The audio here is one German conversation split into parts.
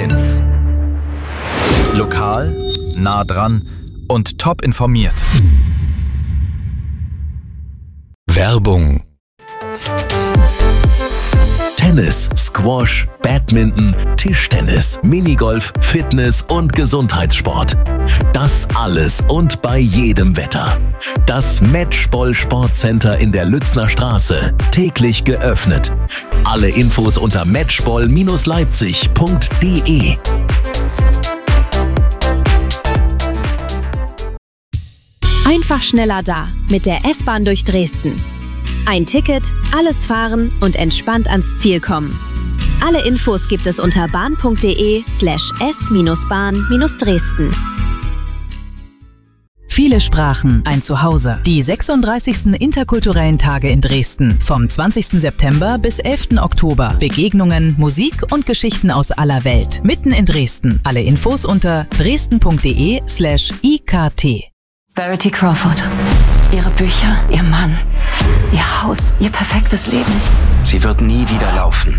1. Lokal, nah dran und top informiert. Werbung. Tennis, Squash, Badminton, Tischtennis, Minigolf, Fitness und Gesundheitssport. Das alles und bei jedem Wetter. Das Matchball Sportcenter in der Lützner Straße. Täglich geöffnet. Alle Infos unter matchball-leipzig.de. Einfach schneller da mit der S-Bahn durch Dresden. Ein Ticket, alles fahren und entspannt ans Ziel kommen. Alle Infos gibt es unter bahn.de/s-bahn-Dresden. Viele Sprachen, ein Zuhause. Die 36. Interkulturellen Tage in Dresden. Vom 20. September bis 11. Oktober. Begegnungen, Musik und Geschichten aus aller Welt. Mitten in Dresden. Alle Infos unter dresden.de/ikt. Verity Crawford. Ihre Bücher, ihr Mann, ihr Haus, ihr perfektes Leben. Sie wird nie wieder laufen.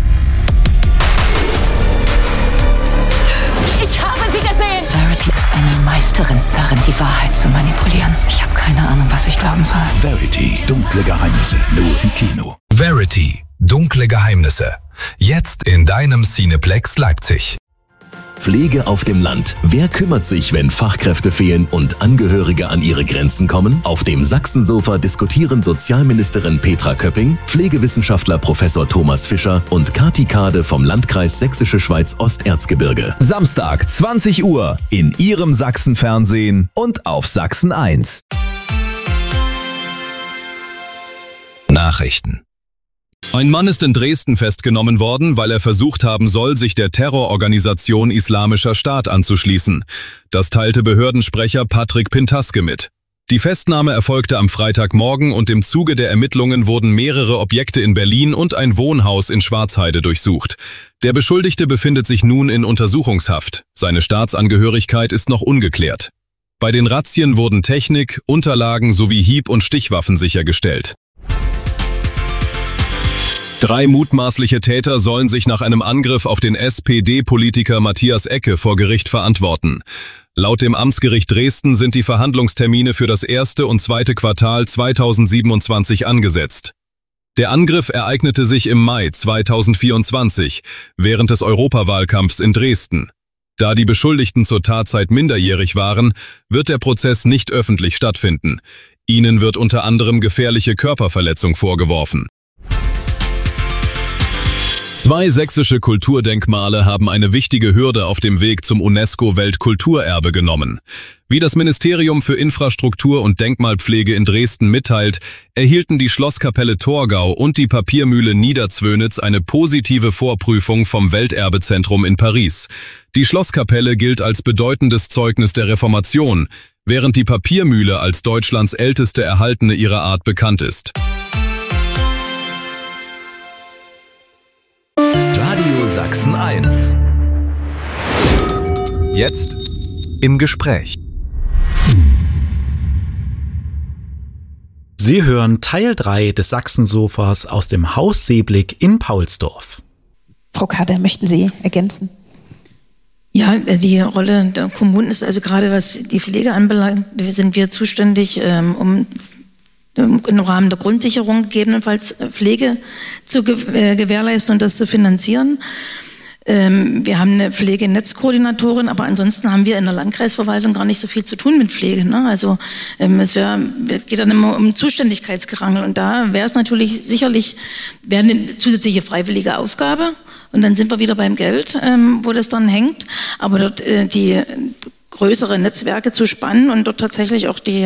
Ich habe sie gesehen! Verity ist eine Meisterin darin, die Wahrheit zu manipulieren. Ich habe keine Ahnung, was ich glauben soll. Verity, dunkle Geheimnisse, nur im Kino. Verity, dunkle Geheimnisse. Jetzt in deinem Cineplex Leipzig. Pflege auf dem Land. Wer kümmert sich, wenn Fachkräfte fehlen und Angehörige an ihre Grenzen kommen? Auf dem Sachsensofa diskutieren Sozialministerin Petra Köpping, Pflegewissenschaftler Professor Thomas Fischer und Kati Kade vom Landkreis Sächsische Schweiz-Osterzgebirge. Samstag, 20 Uhr in Ihrem Sachsenfernsehen und auf Sachsen 1. Nachrichten. Ein Mann ist in Dresden festgenommen worden, weil er versucht haben soll, sich der Terrororganisation Islamischer Staat anzuschließen. Das teilte Behördensprecher Patrick Pintaske mit. Die Festnahme erfolgte am Freitagmorgen und im Zuge der Ermittlungen wurden mehrere Objekte in Berlin und ein Wohnhaus in Schwarzheide durchsucht. Der Beschuldigte befindet sich nun in Untersuchungshaft. Seine Staatsangehörigkeit ist noch ungeklärt. Bei den Razzien wurden Technik, Unterlagen sowie Hieb- und Stichwaffen sichergestellt. 3 mutmaßliche Täter sollen sich nach einem Angriff auf den SPD-Politiker Matthias Ecke vor Gericht verantworten. Laut dem Amtsgericht Dresden sind die Verhandlungstermine für das erste und zweite Quartal 2027 angesetzt. Der Angriff ereignete sich im Mai 2024, während des Europawahlkampfs in Dresden. Da die Beschuldigten zur Tatzeit minderjährig waren, wird der Prozess nicht öffentlich stattfinden. Ihnen wird unter anderem gefährliche Körperverletzung vorgeworfen. 2 sächsische Kulturdenkmale haben eine wichtige Hürde auf dem Weg zum UNESCO-Weltkulturerbe genommen. Wie das Ministerium für Infrastruktur und Denkmalpflege in Dresden mitteilt, erhielten die Schlosskapelle Torgau und die Papiermühle Niederzwönitz eine positive Vorprüfung vom Welterbezentrum in Paris. Die Schlosskapelle gilt als bedeutendes Zeugnis der Reformation, während die Papiermühle als Deutschlands älteste erhaltene ihrer Art bekannt ist. Radio Sachsen 1. Jetzt im Gespräch. Sie hören Teil 3 des Sachsensofas aus dem Haus Seeblick in Paulsdorf. Frau Kade, möchten Sie ergänzen? Ja, die Rolle der Kommunen ist also gerade, was die Pflege anbelangt, sind wir zuständig, um im Rahmen der Grundsicherung gegebenenfalls Pflege zu gewährleisten und das zu finanzieren. Wir haben eine Pflegenetzkoordinatorin, aber ansonsten haben wir in der Landkreisverwaltung gar nicht so viel zu tun mit Pflege. Ne? Also es geht dann immer um Zuständigkeitsgerangel und da wäre es natürlich sicherlich eine zusätzliche freiwillige Aufgabe und dann sind wir wieder beim Geld, wo das dann hängt. Aber dort die größere Netzwerke zu spannen und dort tatsächlich auch die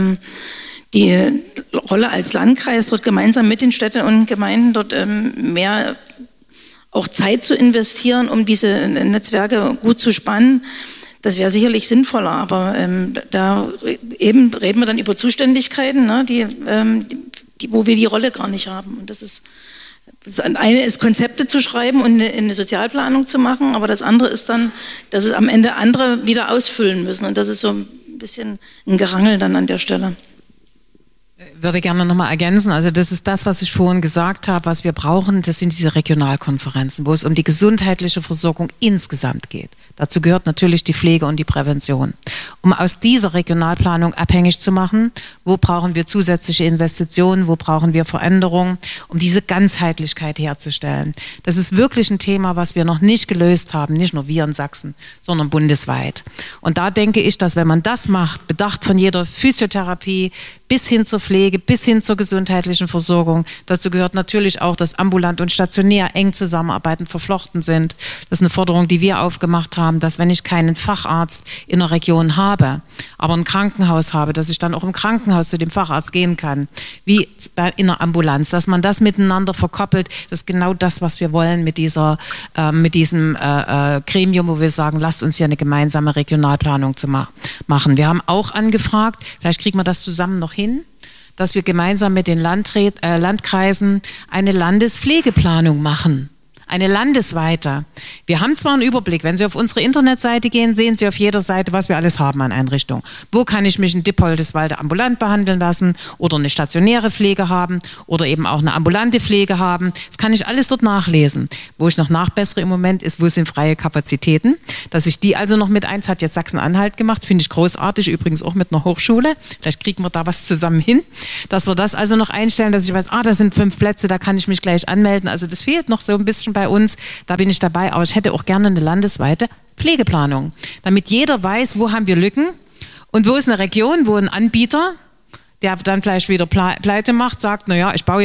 Rolle als Landkreis dort gemeinsam mit den Städten und Gemeinden dort mehr auch Zeit zu investieren, um diese Netzwerke gut zu spannen, das wäre sicherlich sinnvoller. Aber da eben reden wir dann über Zuständigkeiten, ne, wo wir die Rolle gar nicht haben. Und das eine ist, Konzepte zu schreiben und eine Sozialplanung zu machen, aber das andere ist dann, dass es am Ende andere wieder ausfüllen müssen. Und das ist so ein bisschen ein Gerangel dann an der Stelle. würde gerne nochmal ergänzen, also das ist das, was ich vorhin gesagt habe, was wir brauchen, das sind diese Regionalkonferenzen, wo es um die gesundheitliche Versorgung insgesamt geht. Dazu gehört natürlich die Pflege und die Prävention. Um aus dieser Regionalplanung abhängig zu machen, wo brauchen wir zusätzliche Investitionen, wo brauchen wir Veränderungen, um diese Ganzheitlichkeit herzustellen. Das ist wirklich ein Thema, was wir noch nicht gelöst haben, nicht nur wir in Sachsen, sondern bundesweit. Und da denke ich, dass wenn man das macht, bedacht von jeder Physiotherapie bis hin zur Pflege, bis hin zur gesundheitlichen Versorgung. Dazu gehört natürlich auch, dass ambulant und stationär eng zusammenarbeiten, verflochten sind. Das ist eine Forderung, die wir aufgemacht haben, dass wenn ich keinen Facharzt in der Region habe, aber ein Krankenhaus habe, dass ich dann auch im Krankenhaus zu dem Facharzt gehen kann, wie in der Ambulanz, dass man das miteinander verkoppelt. Das ist genau das, was wir wollen mit diesem Gremium, wo wir sagen, lasst uns hier eine gemeinsame Regionalplanung zu machen. Wir haben auch angefragt, vielleicht kriegen wir das zusammen noch hin, dass wir gemeinsam mit den Landkreisen eine Landespflegeplanung machen. Eine landesweite. Wir haben zwar einen Überblick, wenn Sie auf unsere Internetseite gehen, sehen Sie auf jeder Seite, was wir alles haben an Einrichtungen. Wo kann ich mich in Dippoldiswalde ambulant behandeln lassen oder eine stationäre Pflege haben oder eben auch eine ambulante Pflege haben. Das kann ich alles dort nachlesen. Wo ich noch nachbessere im Moment ist, wo sind freie Kapazitäten. Dass ich die also noch mit eins, hat jetzt Sachsen-Anhalt gemacht, finde ich großartig, übrigens auch mit einer Hochschule. Vielleicht kriegen wir da was zusammen hin. Dass wir das also noch einstellen, dass ich weiß, das sind 5 Plätze, da kann ich mich gleich anmelden. Also das fehlt noch so ein bisschen bei uns, da bin ich dabei, aber ich hätte auch gerne eine landesweite Pflegeplanung, damit jeder weiß, wo haben wir Lücken und wo ist eine Region, wo ein Anbieter, der dann vielleicht wieder Pleite macht, sagt, naja, ich baue